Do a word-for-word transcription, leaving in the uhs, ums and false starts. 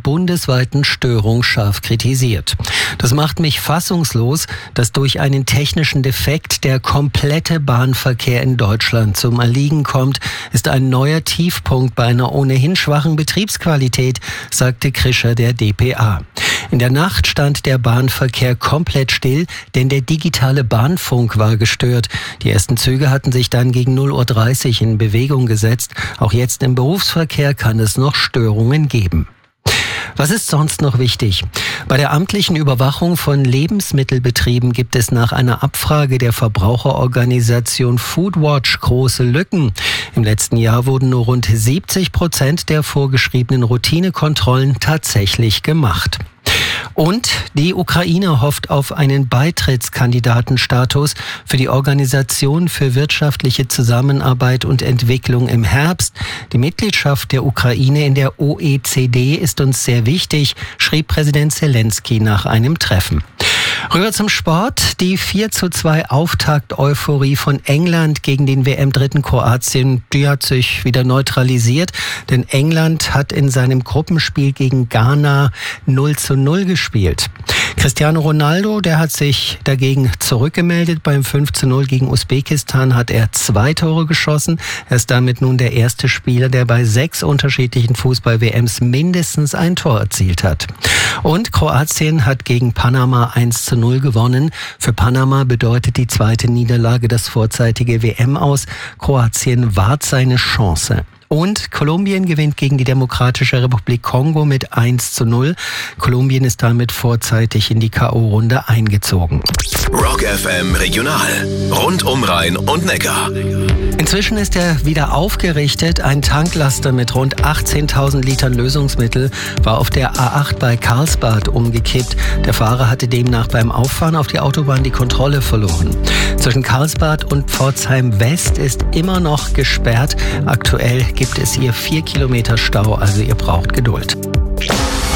bundesweiten Störung scharf kritisiert. Das macht mich fassungslos, dass durch einen technischen Defekt der komplette Bahnverkehr in Deutschland zum Erliegen kommt, ist ein neuer Tiefpunkt bei einer ohnehin schwachen Betriebsqualität, sagte Krischer der D P A. In der Nacht stand der Bahnverkehr komplett still, denn der digitale Bahnfunk war gestört. Die ersten Züge hatten sich dann gegen null Uhr dreißig in Bewegung gesetzt. Auch jetzt im Berufsverkehr kann es noch Störungen geben. Was ist sonst noch wichtig? Bei der amtlichen Überwachung von Lebensmittelbetrieben gibt es nach einer Abfrage der Verbraucherorganisation Foodwatch große Lücken. Im letzten Jahr wurden nur rund siebzig Prozent der vorgeschriebenen Routinekontrollen tatsächlich gemacht. Und die Ukraine hofft auf einen Beitrittskandidatenstatus für die Organisation für wirtschaftliche Zusammenarbeit und Entwicklung im Herbst. Die Mitgliedschaft der Ukraine in der O E C D ist uns sehr wichtig, schrieb Präsident Zelensky nach einem Treffen. Rüber zum Sport. Die vier zu zwei Auftakt-Euphorie von England gegen den W M-Dritten Kroatien, die hat sich wieder neutralisiert, denn England hat in seinem Gruppenspiel gegen Ghana null zu null gespielt. Cristiano Ronaldo, der hat sich dagegen zurückgemeldet. Beim fünf zu null gegen Usbekistan hat er zwei Tore geschossen. Er ist damit nun der erste Spieler, der bei sechs unterschiedlichen Fußball-W Ms mindestens ein Tor erzielt hat. Und Kroatien hat gegen Panama eins zu null gewonnen. Für Panama bedeutet die zweite Niederlage das vorzeitige W M-Aus. Kroatien wahrt seine Chance. Und Kolumbien gewinnt gegen die Demokratische Republik Kongo mit eins zu null. Kolumbien ist damit vorzeitig in die K O-Runde eingezogen. Rock F M Regional. Rund um Rhein und Neckar. Inzwischen ist er wieder aufgerichtet. Ein Tanklaster mit rund achtzehntausend Litern Lösungsmittel war auf der A acht bei Karlsbad umgekippt. Der Fahrer hatte demnach beim Auffahren auf die Autobahn die Kontrolle verloren. Zwischen Karlsbad und Pforzheim West ist immer noch gesperrt. Aktuell gibt es hier vier Kilometer Stau, also ihr braucht Geduld.